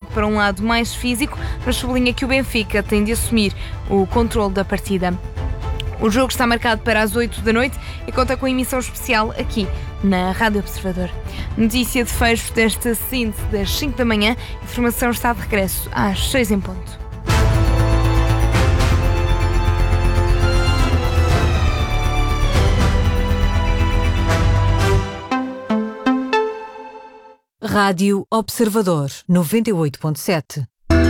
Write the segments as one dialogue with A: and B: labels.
A: para um lado mais físico, mas sublinha que o Benfica tem de assumir o controle da partida. O jogo está marcado para as 8 da noite e conta com emissão especial aqui na Rádio Observador. Notícia de fecho desta síntese das 5 da manhã. A informação está de regresso às 6 em ponto.
B: Rádio Observador 98.7.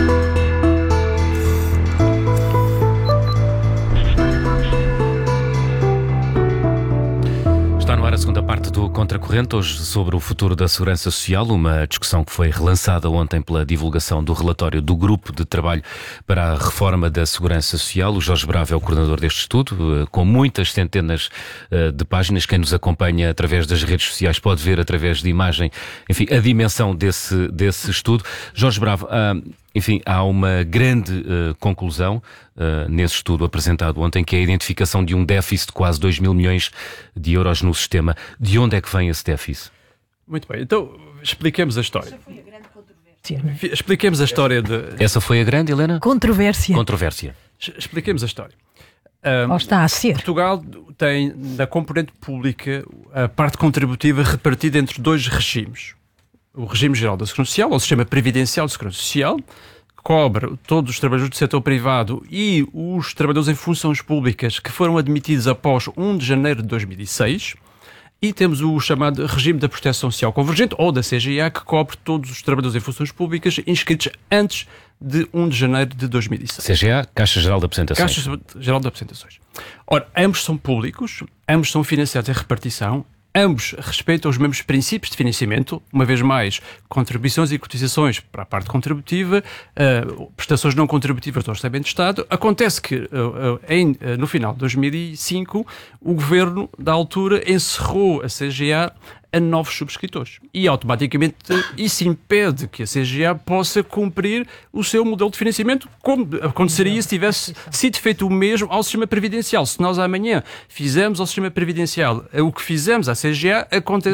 C: Está no ar a segunda parte do Contracorrente, hoje sobre o futuro da segurança social, uma discussão que foi relançada ontem pela divulgação do relatório do Grupo de Trabalho para a Reforma da Segurança Social. O Jorge Bravo é o coordenador deste estudo, com muitas centenas de páginas. Quem nos acompanha através das redes sociais pode ver através de imagem, enfim, a dimensão desse estudo. Jorge Bravo, enfim, há uma grande conclusão nesse estudo apresentado ontem, que é a identificação de um déficit de quase 2 mil milhões de euros no sistema. De onde é que vem esse déficit?
D: Muito bem, então expliquemos a história. Essa foi a grande controvérsia. Expliquemos a história de...
C: Essa foi a grande, Helena?
B: Controvérsia.
D: Expliquemos a história.
B: Ou está a ser.
D: Portugal tem, na componente pública, a parte contributiva repartida entre dois regimes. O regime geral da Segurança Social, ou o sistema previdencial de Segurança Social, que cobre todos os trabalhadores do setor privado e os trabalhadores em funções públicas que foram admitidos após 1 de janeiro de 2006. E temos o chamado regime da Proteção Social Convergente, ou da CGA, que cobre todos os trabalhadores em funções públicas inscritos antes de 1 de janeiro de 2006.
C: CGA, Caixa Geral de Apresentações.
D: Caixa Geral de Apresentações. Ora, ambos são públicos, ambos são financiados em repartição, ambos respeitam os mesmos princípios de financiamento, uma vez mais, contribuições e cotizações para a parte contributiva, prestações não contributivas do Orçamento de Estado. Acontece que, no final de 2005, o governo, da altura, encerrou a CGA a novos subscritores. E, automaticamente, isso impede que a CGA possa cumprir o seu modelo de financiamento, como aconteceria se tivesse sido feito o mesmo ao sistema previdencial. Se nós amanhã fizermos ao sistema previdencial o que fizemos à CGA,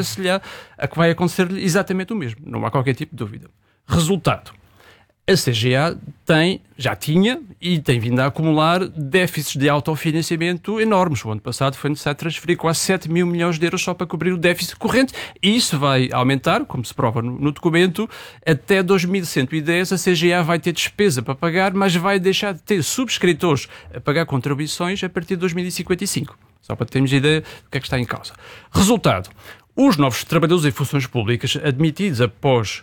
D: vai acontecer exatamente o mesmo. Não há qualquer tipo de dúvida. Resultado. A CGA já tinha e tem vindo a acumular déficits de autofinanciamento enormes. O ano passado foi necessário transferir quase 7 mil milhões de euros só para cobrir o déficit corrente, e isso vai aumentar, como se prova no documento. Até 2110 a CGA vai ter despesa para pagar, mas vai deixar de ter subscritores a pagar contribuições a partir de 2055. Só para termos ideia do que é que está em causa. Resultado. Os novos trabalhadores em funções públicas admitidos após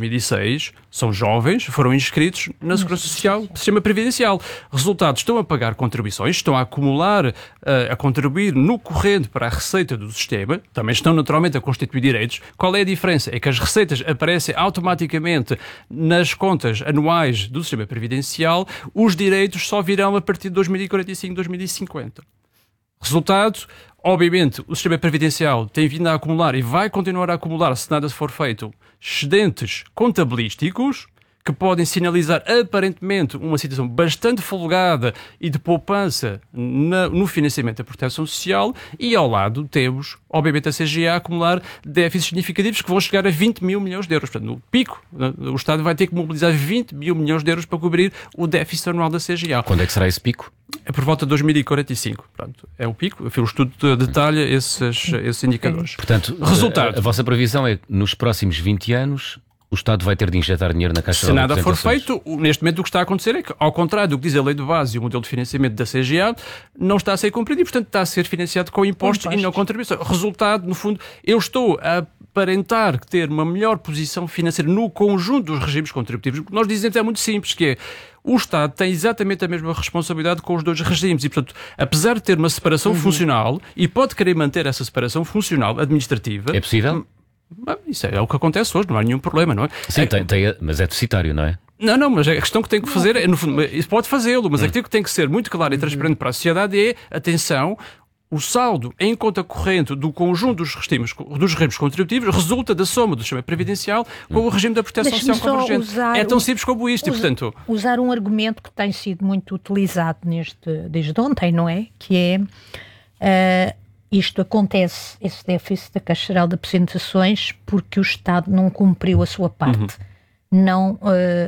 D: 2006 são jovens, foram inscritos na Segurança Social, no sistema previdencial. Resultado, estão a pagar contribuições, estão a acumular, a contribuir no corrente para a receita do sistema, também estão naturalmente a constituir direitos. Qual é a diferença? É que as receitas aparecem automaticamente nas contas anuais do sistema previdencial, os direitos só virão a partir de 2045, 2050. Resultado, obviamente, o sistema previdencial tem vindo a acumular e vai continuar a acumular, se nada for feito, excedentes contabilísticos que podem sinalizar aparentemente uma situação bastante folgada e de poupança no financiamento da proteção social, e ao lado temos, obviamente, a CGA a acumular déficits significativos que vão chegar a 20 mil milhões de euros. Portanto, no pico, o Estado vai ter que mobilizar 20 mil milhões de euros para cobrir o déficit anual da CGA.
C: Quando é que será esse pico?
D: É por volta de 2045. Pronto, é o pico. O estudo detalha esses indicadores.
C: Portanto,
D: resultado.
C: A vossa previsão é que nos próximos 20 anos o Estado vai ter de injetar dinheiro na Caixa Geral de
D: Apresentações. Se nada for feito, neste momento o que está a acontecer é que, ao contrário do que diz a lei de base e o modelo de financiamento da CGA, não está a ser cumprido e, portanto, está a ser financiado com impostos e não contribuição. Resultado, no fundo, eu estou a aparentar ter uma melhor posição financeira no conjunto dos regimes contributivos. O que nós dizemos é muito simples, que é: o Estado tem exatamente a mesma responsabilidade com os dois regimes e, portanto, apesar de ter uma separação funcional, e pode querer manter essa separação funcional administrativa...
C: É possível?
D: Isso é o que acontece hoje, não há nenhum problema, não é?
C: Sim, mas é deficitário, não é?
D: Não, mas a questão que tem que fazer, no fundo, pode fazê-lo, mas aquilo que tem que ser muito claro e transparente para a sociedade é, atenção, o saldo em conta corrente do conjunto dos regimes contributivos resulta da soma do sistema previdencial com o regime da proteção social convergente. É tão simples como isto. E, portanto,
E: usar um argumento que tem sido muito utilizado desde ontem, não é? Que é... isto acontece, esse déficit da Caixa Geral de Apresentações, porque o Estado não cumpriu a sua parte. Não